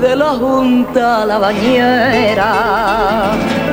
de la Junta a la bañera.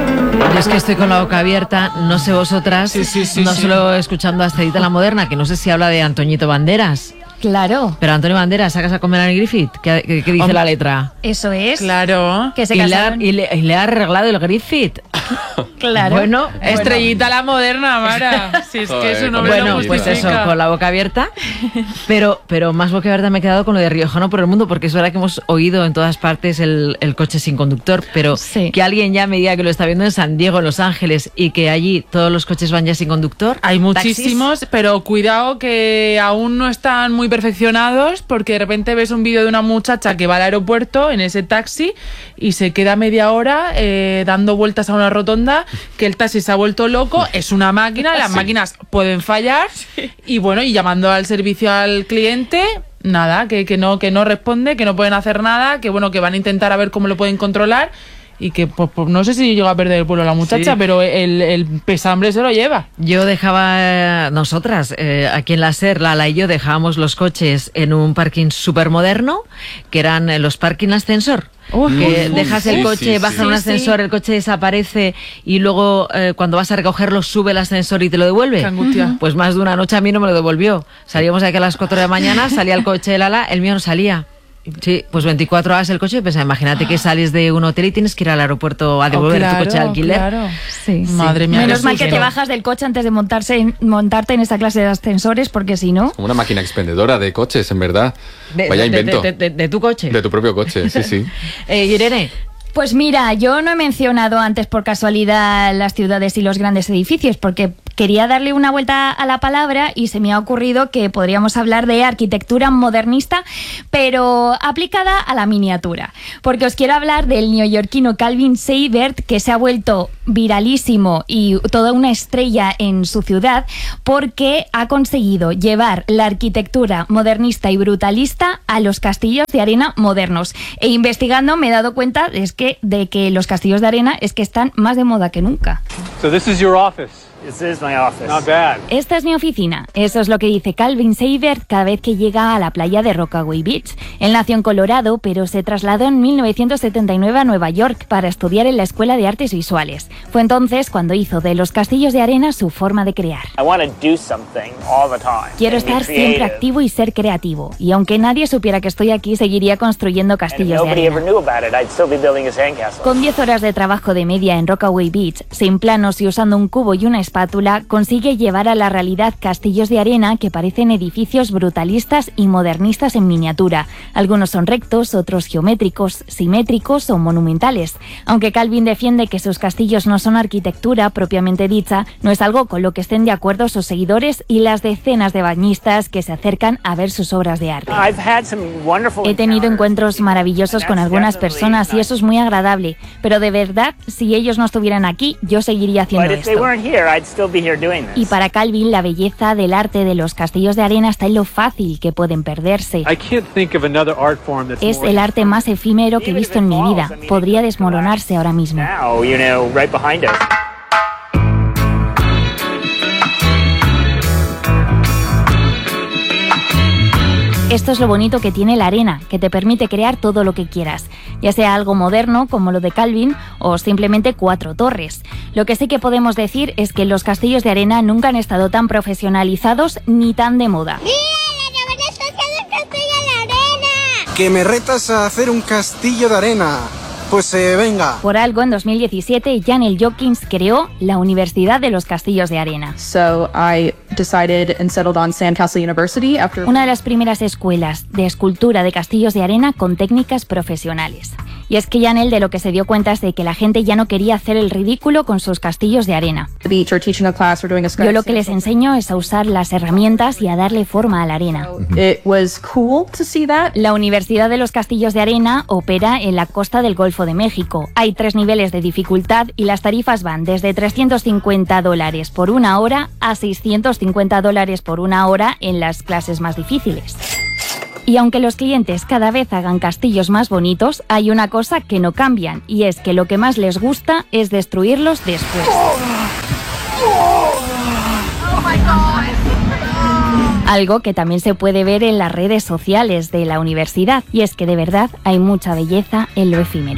Yo es que estoy con la boca abierta, no sé vosotras, solo escuchando a Estherita la Moderna, que no sé si habla de Antoñito Banderas. Claro. Pero Antonio Banderas, ¿sacas a comer a Anne Griffith? ¿Qué dice la letra? Eso es. Claro. Que se casaron. Y le ha arreglado el Griffith. Claro. Bueno, Estrellita la Moderna, Mara. Si es que eso no me lo pues eso, con la boca abierta. Pero más boca abierta me he quedado con lo de Riojano por el mundo, porque es verdad que hemos oído en todas partes el coche sin conductor, pero que alguien ya me diga que lo está viendo en San Diego, en Los Ángeles, y que allí todos los coches van ya sin conductor. Hay muchísimos, ¿taxis? Pero cuidado que aún no están muy perfeccionados, porque de repente ves un vídeo de una muchacha que va al aeropuerto en ese taxi y se queda media hora dando vueltas a una rotonda, que el taxi se ha vuelto loco, es una máquina, las máquinas pueden fallar, y bueno, y llamando al servicio al cliente, nada, que no responde, que no pueden hacer nada, que bueno, que van a intentar a ver cómo lo pueden controlar. Y que pues no sé si llegó a perder el vuelo la muchacha, pero el pesambre se lo lleva. Yo dejaba, nosotras, aquí en la SER, Lala y yo dejábamos los coches en un parking súper moderno, que eran los parking ascensor. Que dejas el coche, baja un ascensor, el coche desaparece y luego cuando vas a recogerlo sube el ascensor y te lo devuelve. Qué angustia. Pues más de una noche a mí no me lo devolvió. Salíamos de aquí a las 4 de la mañana, salía el coche de Lala, el mío no salía. Sí, pues 24 horas el coche, pues imagínate que sales de un hotel y tienes que ir al aeropuerto a devolver tu coche de alquiler. Claro. Sí. Madre mía. Menos mal que te bajas del coche antes de montarte en esta clase de ascensores, porque si no... Como una máquina expendedora de coches, en verdad. Vaya invento. De tu coche. De tu propio coche, sí. Irene. Pues mira, yo no he mencionado antes por casualidad las ciudades y los grandes edificios, porque quería darle una vuelta a la palabra y se me ha ocurrido que podríamos hablar de arquitectura modernista, pero aplicada a la miniatura. Porque os quiero hablar del neoyorquino Calvin Seibert, que se ha vuelto viralísimo y toda una estrella en su ciudad, porque ha conseguido llevar la arquitectura modernista y brutalista a los castillos de arena modernos. E investigando me he dado cuenta de que los castillos de arena es que están más de moda que nunca. So this is your office. This is my office. Not bad. Esta es mi oficina. Eso es lo que dice Calvin Seibert cada vez que llega a la playa de Rockaway Beach. Él nació en Colorado, pero se trasladó en 1979 a Nueva York para estudiar en la Escuela de Artes Visuales. Fue entonces cuando hizo de los castillos de arena su forma de crear. Quiero estar siempre activo y ser creativo. Y aunque nadie supiera que estoy aquí, seguiría construyendo castillos de arena. Con 10 horas de trabajo de media en Rockaway Beach, sin planos y usando un cubo y una espátula, consigue llevar a la realidad castillos de arena que parecen edificios brutalistas y modernistas en miniatura. Algunos son rectos, otros geométricos, simétricos o monumentales. Aunque Calvin defiende que sus castillos no son arquitectura propiamente dicha, no es algo con lo que estén de acuerdo sus seguidores y las decenas de bañistas que se acercan a ver sus obras de arte. He tenido encuentros maravillosos con algunas personas y eso es muy agradable, pero de verdad, si ellos no estuvieran aquí, yo seguiría haciendo esto. Y para Calvin, la belleza del arte de los castillos de arena está en lo fácil que pueden perderse. Es el arte más efímero que he visto en mi vida. Podría desmoronarse ahora mismo. Esto es lo bonito que tiene la arena, que te permite crear todo lo que quieras, ya sea algo moderno como lo de Calvin o simplemente 4 torres. Lo que sí que podemos decir es que los castillos de arena nunca han estado tan profesionalizados ni tan de moda. ¡Mira, la Gabriela está haciendo un castillo de arena! ¡Que me retas a hacer un castillo de arena! Pues venga. Por algo, en 2017, Jan L. Jokins creó la Universidad de los Castillos de Arena. Una de las primeras escuelas de escultura de castillos de arena con técnicas profesionales. Y es que Jan L. de lo que se dio cuenta es de que la gente ya no quería hacer el ridículo con sus castillos de arena. Yo lo que les enseño es a usar las herramientas y a darle forma a la arena. La Universidad de los Castillos de Arena opera en la costa del Golfo de México. Hay 3 niveles de dificultad y las tarifas van desde $350 por una hora a $650 por una hora en las clases más difíciles. Y aunque los clientes cada vez hagan castillos más bonitos, hay una cosa que no cambian, y es que lo que más les gusta es destruirlos después. Algo que también se puede ver en las redes sociales de la universidad, y es que de verdad hay mucha belleza en lo efímero.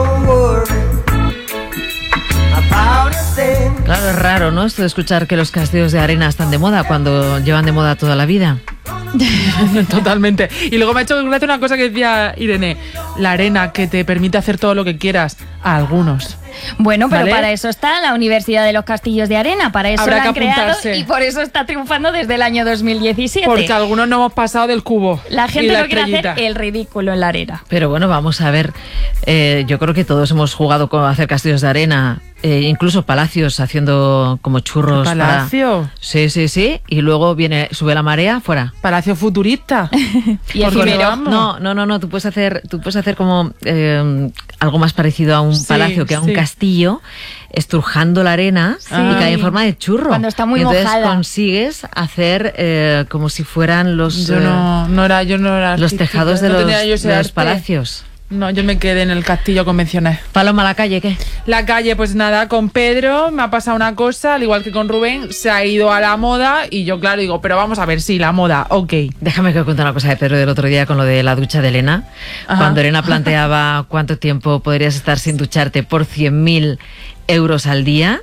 Claro, es raro, ¿no? Esto de escuchar que los castillos de arena están de moda cuando llevan de moda toda la vida. Totalmente. Y luego me ha hecho gracia una cosa que decía Irene: la arena que te permite hacer todo lo que quieras, a algunos. Bueno, pero ¿vale? para eso está la Universidad de los Castillos de Arena, para eso Habrá la han que creado apuntarse. y por eso está triunfando desde el año 2017. Porque algunos no hemos pasado del cubo. La y gente la no quiere estrellita. hacer el ridículo en la arena. Pero bueno, vamos a ver. Yo creo que todos hemos jugado con hacer castillos de arena, incluso palacios haciendo como churros. ¿Palacio? Sí. Y luego sube la marea, fuera. Palacio futurista. Y ¿Por dónde efímero. vamos? No, tú puedes hacer como algo más parecido a un palacio que a un castillo, estrujando la arena y cae en forma de churro. Cuando está muy y entonces mojada. consigues hacer como si fueran los Yo no era los artística, tejados de no los, tenía yo ese de los arte. palacios. No, yo me quedé en el castillo convencional. Paloma, la calle, ¿qué? La calle, pues nada, con Pedro me ha pasado una cosa, al igual que con Rubén, se ha ido a la moda y yo, claro, digo, pero vamos a ver, sí, la moda, ok. Déjame que cuente una cosa de Pedro del otro día con lo de la ducha de Elena. Ajá. Cuando Elena planteaba cuánto tiempo podrías estar sin ducharte por 100.000 euros al día,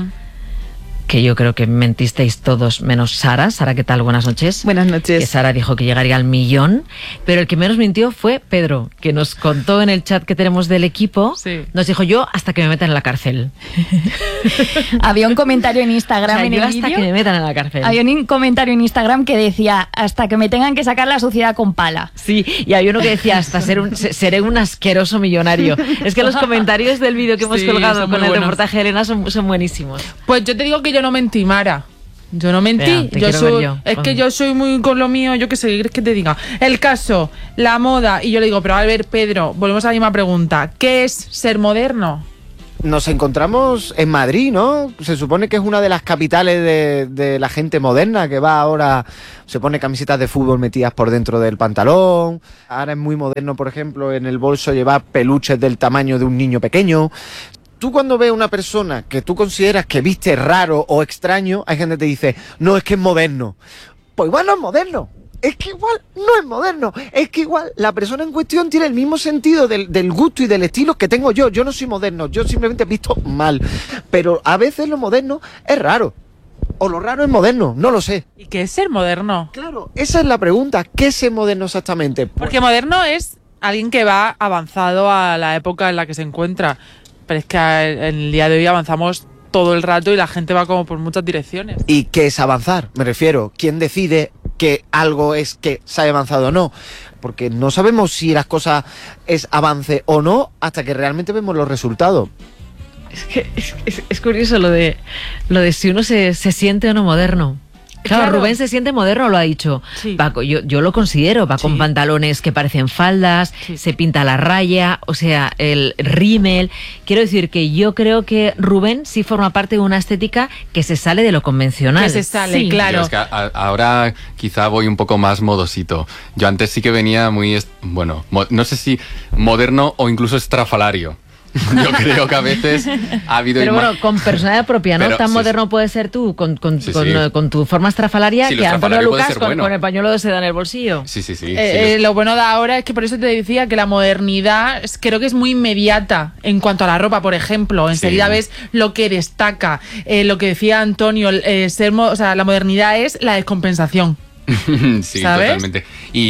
que yo creo que mentisteis todos menos Sara. Sara, ¿qué tal? Buenas noches. Buenas noches. Que Sara dijo que llegaría al 1.000.000, pero el que menos mintió fue Pedro, que nos contó en el chat que tenemos del equipo, Sí. nos dijo: yo hasta que me metan en la cárcel. Había un comentario en Instagram O sea, en yo el hasta vídeo. que me metan en la cárcel. Había un comentario en Instagram que decía: hasta que me tengan que sacar la suciedad con pala. Sí, y hay uno que decía: hasta seré un asqueroso millonario. Es que los comentarios del vídeo que hemos Sí, colgado son muy con el buenos. reportaje de Elena son buenísimos. Pues yo te digo que yo no mentí, Mara. Yo no mentí. Vea, te quiero ver yo. Es que yo soy muy con lo mío, yo qué sé, ¿qué quieres que te diga? El caso, la moda, y yo le digo, pero a ver, Pedro, volvemos a la misma pregunta. ¿Qué es ser moderno? Nos encontramos en Madrid, ¿no? Se supone que es una de las capitales de la gente moderna, que va ahora, se pone camisetas de fútbol metidas por dentro del pantalón. Ahora es muy moderno, por ejemplo, en el bolso llevar peluches del tamaño de un niño pequeño. Tú cuando ves a una persona que tú consideras que viste raro o extraño, hay gente que te dice, no, es que es moderno. Pues igual no es moderno. Es que igual no es moderno. Es que igual la persona en cuestión tiene el mismo sentido del gusto y del estilo que tengo yo. Yo no soy moderno, yo simplemente he visto mal. Pero a veces lo moderno es raro. O lo raro es moderno, no lo sé. ¿Y qué es ser moderno? Claro, esa es la pregunta. ¿Qué es ser moderno exactamente? Pues, Porque moderno es alguien que va avanzado a la época en la que se encuentra. Pero es que en el día de hoy avanzamos todo el rato y la gente va como por muchas direcciones. ¿y qué es avanzar? Me refiero, ¿quién decide que algo es que se haya avanzado o no? Porque no sabemos si las cosas es avance o no hasta que realmente vemos los resultados. Es que es curioso lo de si uno se siente o no moderno. Claro, Rubén se siente moderno, lo ha dicho. Sí. Yo lo considero, va con pantalones que parecen faldas, se pinta la raya, o sea, el rímel. Quiero decir que yo creo que Rubén sí forma parte de una estética que se sale de lo convencional. Que se sale, claro. Yo es que ahora quizá voy un poco más modosito. Yo antes sí que venía muy, no sé si moderno o incluso estrafalario. Yo creo que a veces ha habido... Pero bueno, con personalidad propia, ¿no? Pero, Tan sí, moderno puedes ser tú con tu forma estrafalaria Sí, lo que Antonio estrafalario puede Lucas ser con bueno. el pañuelo de seda en el bolsillo. Sí. Lo bueno de ahora es que por eso te decía que la modernidad creo que es muy inmediata en cuanto a la ropa, por ejemplo. Enseguida ves lo que destaca. Lo que decía Antonio, la modernidad es la descompensación. Sí, ¿sabes? totalmente.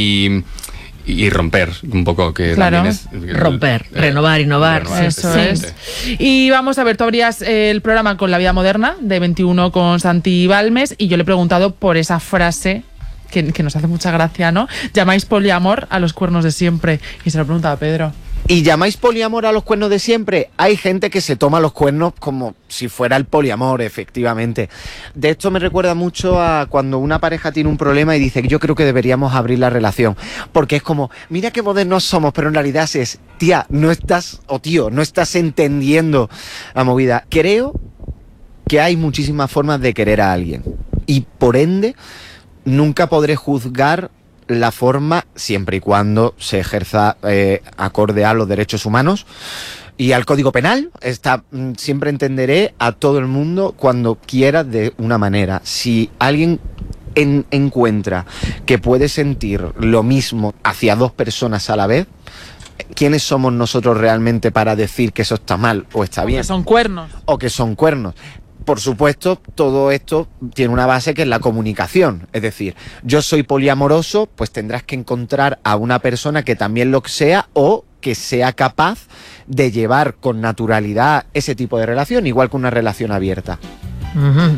Y romper un poco, que Claro. también es... Romper, renovar, innovar. Eso es. Y vamos a ver, tú abrías el programa con La Vida Moderna de 21 con Santi Balmes y yo le he preguntado por esa frase que nos hace mucha gracia, ¿no? Llamáis poliamor a los cuernos de siempre. Y se lo preguntaba a Pedro. ¿Y llamáis poliamor a los cuernos de siempre? Hay gente que se toma los cuernos como si fuera el poliamor, efectivamente. De esto me recuerda mucho a cuando una pareja tiene un problema y dice, yo creo que deberíamos abrir la relación. Porque es como, mira qué modernos somos, pero en realidad es, tía, no estás entendiendo la movida. Creo que hay muchísimas formas de querer a alguien. Y por ende, nunca podré juzgar la forma siempre y cuando se ejerza acorde a los derechos humanos y al Código Penal. Siempre entenderé a todo el mundo cuando quiera de una manera. Si alguien encuentra que puede sentir lo mismo hacia dos personas a la vez, ¿quiénes somos nosotros realmente para decir que eso está mal o está bien? Que son cuernos. O que son cuernos. Por supuesto, todo esto tiene una base que es la comunicación. Es decir, yo soy poliamoroso, pues tendrás que encontrar a una persona que también lo sea o que sea capaz de llevar con naturalidad ese tipo de relación, igual que una relación abierta. Uh-huh.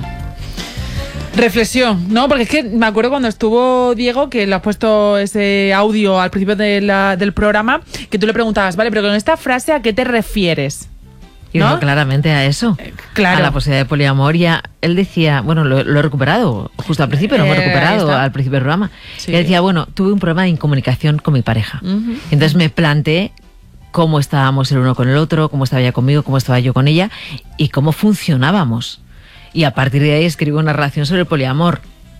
Reflexión, ¿no? Porque es que me acuerdo cuando estuvo Diego, que le has puesto ese audio al principio del programa, que tú le preguntabas, vale, pero con esta frase, ¿a qué te refieres? Y ¿no? no, claramente a eso, claro. A la posibilidad de poliamor. Él decía, bueno, lo he recuperado, justo al principio, lo hemos recuperado al principio del programa. Sí. Él decía, bueno, tuve un problema de incomunicación con mi pareja. Uh-huh. Entonces me planteé cómo estábamos el uno con el otro, cómo estaba ella conmigo, cómo estaba yo con ella y cómo funcionábamos. Y a partir de ahí escribo una relación sobre el poliamor.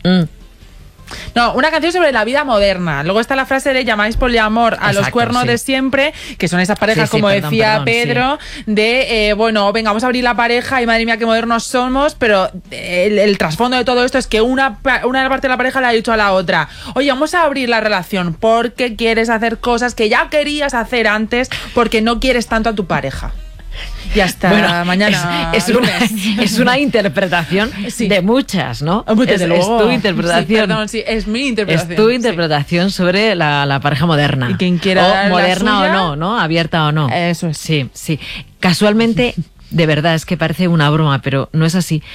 No, una canción sobre la vida moderna. Luego está la frase de llamáis poliamor a los cuernos de siempre, que son esas parejas, como decía Pedro, de, bueno, venga, vamos a abrir la pareja y madre mía, qué modernos somos, pero el trasfondo de todo esto es que una parte de la pareja le ha dicho a la otra, oye, vamos a abrir la relación porque quieres hacer cosas que ya querías hacer antes porque no quieres tanto a tu pareja. Y hasta mañana. Es una interpretación de muchas, ¿no? Es tu interpretación. Sí, perdón, sí, es mi interpretación. Es tu interpretación sobre la pareja moderna. Y quien quiera o moderna la suya, o no, abierta o no. Eso es. Sí. Casualmente, de verdad, es que parece una broma, pero no es así.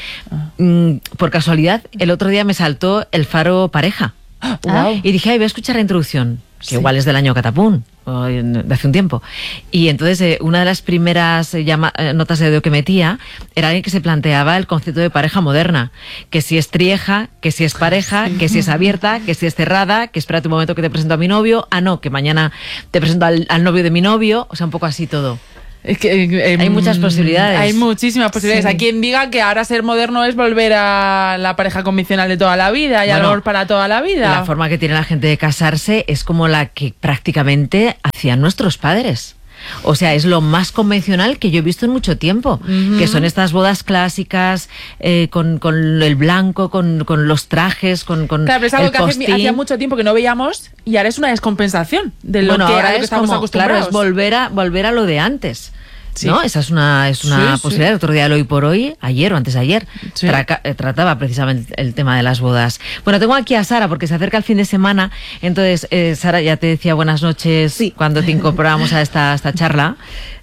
Por casualidad, el otro día me saltó el Faro Pareja. Wow. Y dije, voy a escuchar la introducción, que igual es del año Catapún, de hace un tiempo. Y entonces una de las primeras notas de audio que metía era alguien que se planteaba el concepto de pareja moderna, que si es trieja, que si es pareja, que si es abierta, que si es cerrada, que espera un momento que te presento a mi novio, no, que mañana te presento al novio de mi novio, o sea, un poco así todo. Es que, hay muchas posibilidades. Hay muchísimas posibilidades. Hay quien diga que ahora ser moderno es volver a la pareja convencional de toda la vida y al amor para toda la vida. La forma que tiene la gente de casarse es como la que prácticamente hacían nuestros padres. O sea, es lo más convencional que yo he visto en mucho tiempo, que son estas bodas clásicas, con el blanco, con los trajes, con claro, pero es algo que hacía mucho tiempo que no veíamos y ahora es una descompensación de lo que ahora estamos acostumbrados. Claro, es volver a lo de antes. Sí. ¿No? Esa es una posibilidad. Otro día, el Hoy por Hoy, ayer o antes de ayer, trataba precisamente el tema de las bodas. Bueno, tengo aquí a Sara porque se acerca el fin de semana. Entonces, Sara, ya te decía buenas noches cuando te incorporamos a esta charla.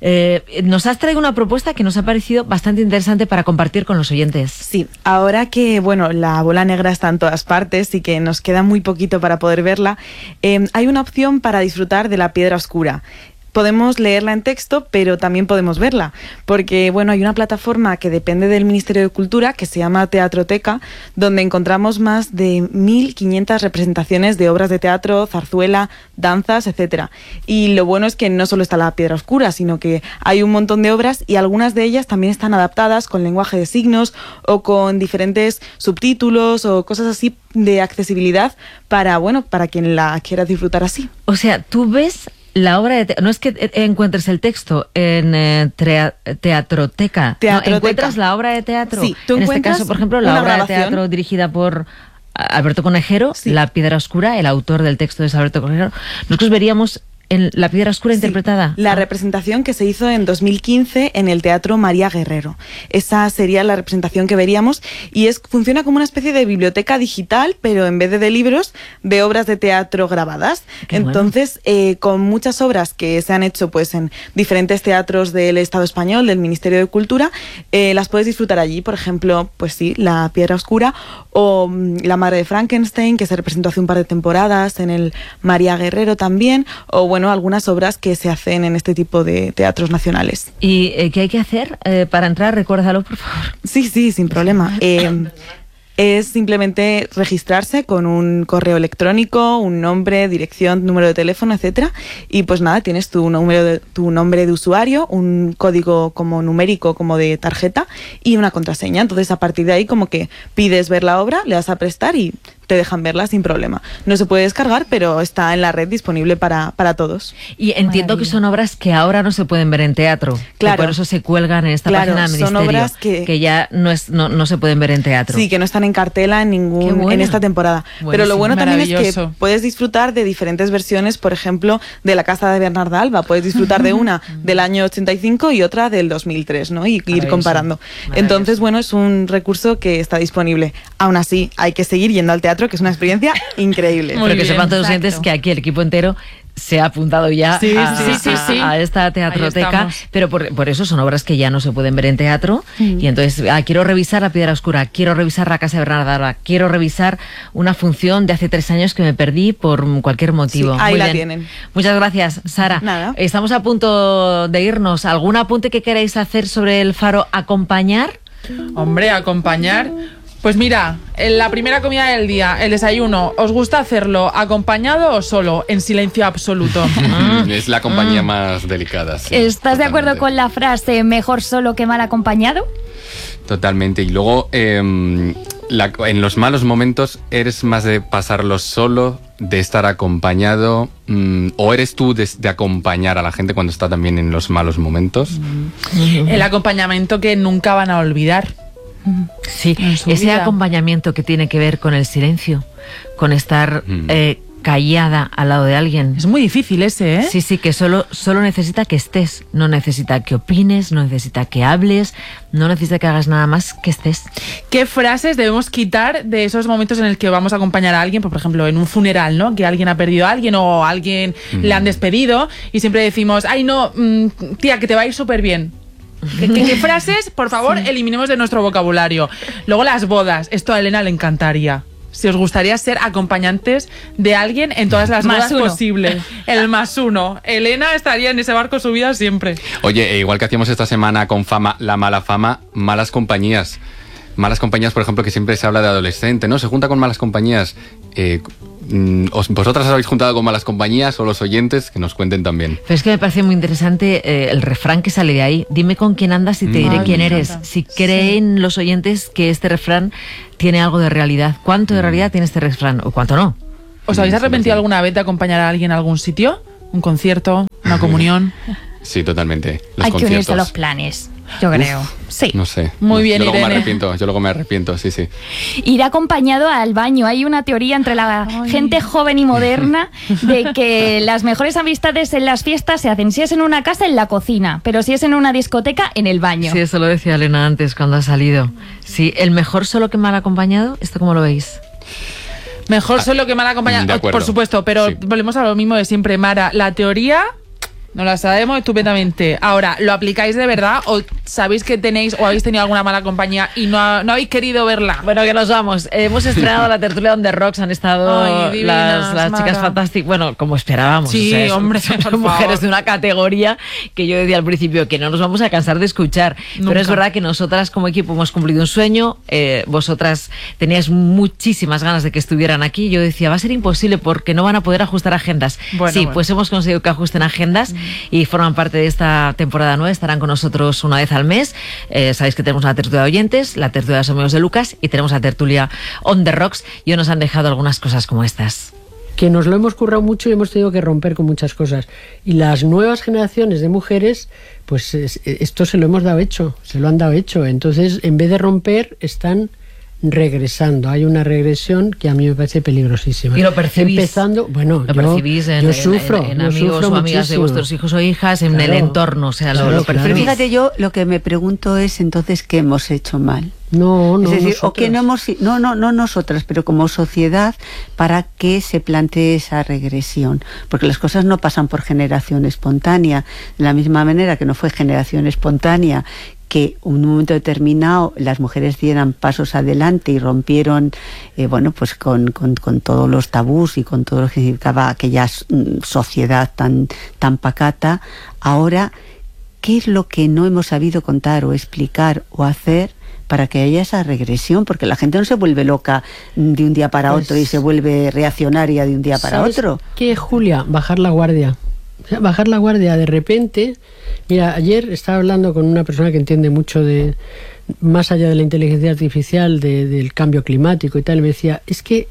Nos has traído una propuesta que nos ha parecido bastante interesante para compartir con los oyentes. Sí, ahora que la bola negra está en todas partes y que nos queda muy poquito para poder verla, hay una opción para disfrutar de la piedra oscura. Podemos leerla en texto, pero también podemos verla, porque hay una plataforma que depende del Ministerio de Cultura que se llama Teatroteca, donde encontramos más de 1.500 representaciones de obras de teatro, zarzuela, danzas, etcétera. Y lo bueno es que no solo está la piedra oscura, sino que hay un montón de obras y algunas de ellas también están adaptadas con lenguaje de signos o con diferentes subtítulos o cosas así de accesibilidad para quien la quiera disfrutar así. O sea, tú ves la obra de no es que encuentres el texto en Teatroteca. No, encuentras la obra de teatro. Sí, tú en este caso, por ejemplo, la obra de teatro dirigida por Alberto Conejero, La Piedra Oscura, el autor del texto es Alberto Conejero. Nosotros veríamos en La Piedra Oscura interpretada. La representación que se hizo en 2015 en el Teatro María Guerrero. Esa sería la representación que veríamos y funciona como una especie de biblioteca digital, pero en vez de libros, de obras de teatro grabadas. Entonces, con muchas obras que se han hecho en diferentes teatros del Estado español, del Ministerio de Cultura, las puedes disfrutar allí. Por ejemplo, La Piedra Oscura o La Madre de Frankenstein, que se representó hace un par de temporadas en el María Guerrero también, o algunas obras que se hacen en este tipo de teatros nacionales. ¿Y qué hay que hacer para entrar? Recuérdalo, por favor. Sí, sin problema. Es simplemente registrarse con un correo electrónico, un nombre, dirección, número de teléfono, etcétera. Y tienes tu nombre de usuario, un código como numérico, como de tarjeta y una contraseña. Entonces, a partir de ahí, como que pides ver la obra, le das a prestar y te dejan verla sin problema. No se puede descargar, pero está en la red disponible para todos. Y entiendo que son obras que ahora no se pueden ver en teatro. Claro. Por eso se cuelgan en esta página del Ministerio. Son obras que ya no se pueden ver en teatro. Sí, que no están en cartela en esta temporada. Buenísimo. Pero lo bueno también es que puedes disfrutar de diferentes versiones, por ejemplo, de La Casa de Bernarda Alba. Puedes disfrutar de una del año 85 y otra del 2003, ¿no? Y ir comparando. Entonces, bueno, es un recurso que está disponible. Aún así, hay que seguir yendo al teatro, que es una experiencia increíble. Pero que sepan todos los oyentes que aquí el equipo entero se ha apuntado ya a esta teatroteca, pero por eso son obras que ya no se pueden ver en teatro. Y entonces quiero revisar La Piedra Oscura, quiero revisar La Casa de Bernarda Alba, quiero revisar una función de hace 3 años que me perdí por cualquier motivo. Sí, ahí muy la tienen. Muchas gracias, Sara. Nada. Estamos a punto de irnos. ¿Algún apunte que queráis hacer sobre el Faro Acompañar? Hombre, acompañar. Pues mira, en la primera comida del día, el desayuno, ¿os gusta hacerlo acompañado o solo, en silencio absoluto? Es la compañía más delicada. Sí, ¿Estás de acuerdo con la frase mejor solo que mal acompañado? Totalmente. Y luego, en los malos momentos, ¿eres más de pasarlo solo, de estar acompañado, o eres tú de acompañar a la gente cuando está también en los malos momentos? El acompañamiento que nunca van a olvidar. Sí, ese acompañamiento que tiene que ver con el silencio, con estar callada al lado de alguien. Es muy difícil ese, ¿eh? Sí, que solo necesita que estés, no necesita que opines, no necesita que hables, no necesita que hagas nada más que estés. ¿Qué frases debemos quitar de esos momentos en el que vamos a acompañar a alguien? Por ejemplo, en un funeral, ¿no? Que alguien ha perdido a alguien o a alguien le han despedido y siempre decimos, ay no, tía, que te va a ir súper bien. ¿Qué frases, por favor, eliminemos de nuestro vocabulario? Luego las bodas. Esto a Elena le encantaría. Si os gustaría ser acompañantes de alguien en todas las bodas posibles. El +1. Elena estaría en ese barco subida siempre. Oye, igual que hacíamos esta semana con Fama, la mala fama, malas compañías. Malas compañías, por ejemplo, que siempre se habla de adolescente, ¿no? Se junta con malas compañías. ¿Vosotras os habéis juntado con malas compañías o los oyentes? Que nos cuenten también. Pero es que me parece muy interesante el refrán que sale de ahí. Dime con quién andas y te diré quién eres. Si creen los oyentes que este refrán tiene algo de realidad. ¿Cuánto de realidad tiene este refrán o cuánto no? ¿Os habéis arrepentido alguna vez de acompañar a alguien a algún sitio? ¿Un concierto? ¿Una comunión? Sí, totalmente. Hay que unirse a los planes, yo creo. Sí. No sé. Muy bien, yo Irene. Yo luego me arrepiento, sí. Ir acompañado al baño. Hay una teoría entre la gente joven y moderna de que las mejores amistades en las fiestas se hacen, si es en una casa, en la cocina, pero si es en una discoteca, en el baño. Sí, eso lo decía Elena antes cuando ha salido. Sí, el mejor solo que mal acompañado. ¿Esto cómo lo veis? Mejor solo que mal acompañado, por supuesto, pero volvemos a lo mismo de siempre, Mara. La teoría no la sabemos estupendamente. Ahora, ¿lo aplicáis de verdad o sabéis que tenéis o habéis tenido alguna mala compañía y no habéis querido verla? Bueno, que nos vamos. Hemos estrenado la tertulia On The Rocks, han estado las chicas fantásticas, bueno, como esperábamos. Sí, o sea, hombre, son mujeres de una categoría que yo decía al principio que no nos vamos a cansar de escuchar. Nunca. Pero es verdad que nosotras como equipo hemos cumplido un sueño, vosotras teníais muchísimas ganas de que estuvieran aquí. Yo decía, va a ser imposible porque no van a poder ajustar agendas. Bueno. Pues hemos conseguido que ajusten agendas y forman parte de esta temporada nueva. Estarán con nosotros una vez al mes. Sabéis que tenemos la tertulia de oyentes, la tertulia de los amigos de Lucas y tenemos la tertulia On The Rocks y hoy nos han dejado algunas cosas como estas. Que nos lo hemos currado mucho y hemos tenido que romper con muchas cosas. Y las nuevas generaciones de mujeres, pues esto se lo hemos dado hecho, se lo han dado hecho. Entonces, en vez de romper, están regresando. Hay una regresión que a mí me parece peligrosísima. Y lo percibís. Empezando, bueno, lo percibís yo sufro. En amigos o amigas de vuestros hijos o hijas, en el entorno, o sea, lo percibís. Pero fíjate, yo lo que me pregunto es entonces qué hemos hecho mal. No, es decir, nosotras. o que no nosotras, pero como sociedad, para que se plantee esa regresión, porque las cosas no pasan por generación espontánea, de la misma manera que no fue generación espontánea que en un momento determinado las mujeres dieran pasos adelante y rompieron pues con todos los tabús y con todo lo que significaba aquella sociedad tan pacata. Ahora, ¿qué es lo que no hemos sabido contar o explicar o hacer para que haya esa regresión? Porque la gente no se vuelve loca de un día para otro y se vuelve reaccionaria de un día para otro. ¿Qué, Julia? Bajar la guardia. O sea, bajar la guardia de repente. Mira, ayer estaba hablando con una persona que entiende mucho de, más allá de la inteligencia artificial, del cambio climático y tal, y me decía, es que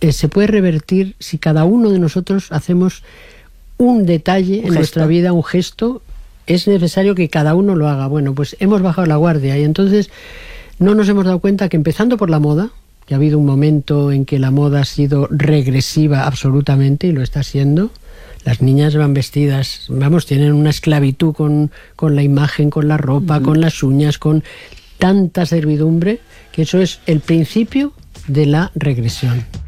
se puede revertir si cada uno de nosotros hacemos un detalle en nuestra vida, un gesto. Es necesario que cada uno lo haga. Bueno, pues hemos bajado la guardia y entonces no nos hemos dado cuenta que, empezando por la moda, que ha habido un momento en que la moda ha sido regresiva absolutamente, y lo está siendo. Las niñas van vestidas, tienen una esclavitud con la imagen, con la ropa, con las uñas, con tanta servidumbre, que eso es el principio de la regresión.